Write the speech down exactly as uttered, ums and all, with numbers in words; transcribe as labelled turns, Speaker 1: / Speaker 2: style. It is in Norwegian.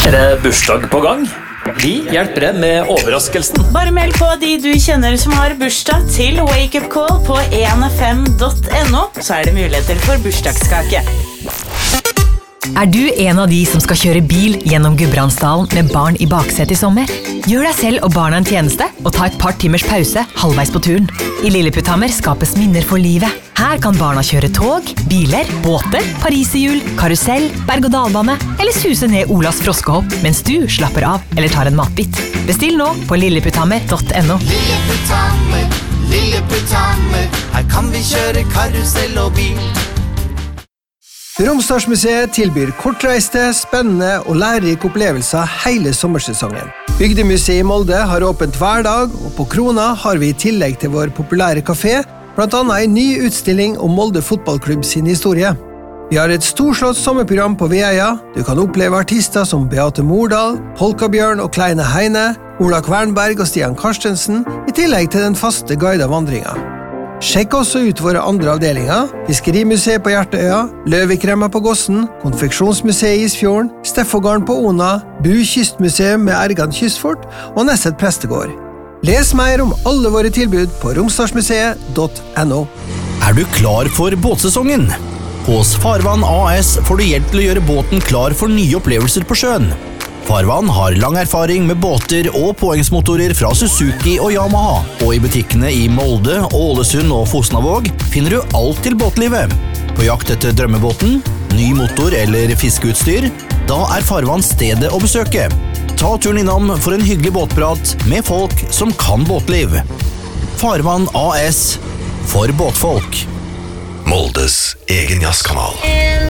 Speaker 1: Er det bursdag på gang? Vi hjelper deg med overraskelsen.
Speaker 2: Bare meld på de du kjenner som har bursdag til Wake Up Call på en f m punktum no, så er det muligheter for bursdagskake.
Speaker 3: Er du en av de som skal kjøre bil gjennom Gudbrandsdalen med barn i baksetet i sommer? Gjør deg selv og barna en tjeneste og ta et par timers pause halvveis på turen. I Lilleputthammer skapes minner for livet. Her kan barna kjøre tog, biler, båter, pariserhjul, karusell, berg-og-dalbane eller suse ned Olas froskehopp mens du slapper av eller tar en matbit. Bestill nå på lilleputthammer punktum no.
Speaker 4: Lilleputthammer, Lilleputthammer, her kan vi kjøre karusell og bil.
Speaker 5: Romsdalsmuseet tilbyr kortreiste, spennende og lærerike opplevelser hele sommersesongen. Bygdemuseet i Molde har åpent hver dag, og på Krona har vi i tillegg til vår populære kafé, blant annet en ny utstilling om Molde fotballklubb sin historie. Vi har et storslått sommerprogram på Veia. Du kan oppleve artister som Beate Mordal, Polkabjørn og Kleine Heine, Ola Kvernberg og Stian Karstensen, i tillegg til den faste guidede vandringen. Sjekk også ut våre andre avdelinger, Fiskerimuseet på Hjerteøya, Løvikremma på Gossen, Konfeksjonsmuseet i Isfjorden, Steffogården på Ona, Bu Kystmuseum med Ergan Kystfort og Nesset Prestegård. Les mer om alle våre tilbud på romsdalsmuseet punktum no.
Speaker 6: Er du klar for båtsesongen? Hos Farvann A S får du hjelp til å gjøre båten klar for nye opplevelser på sjøen. Farvann har lang erfaring med båter og påhengsmotorer fra Suzuki og Yamaha, og i butikkene i Molde, Ålesund og Fosnavåg finner du alt til båtlivet. På jakt etter drømmebåten, ny motor eller fiskeutstyr, da er Farvann stedet å besøke. Ta turen innom for en hyggelig båtprat med folk som kan båtliv. Farvann A S for båtfolk.
Speaker 7: Moldes egen jazzkanal.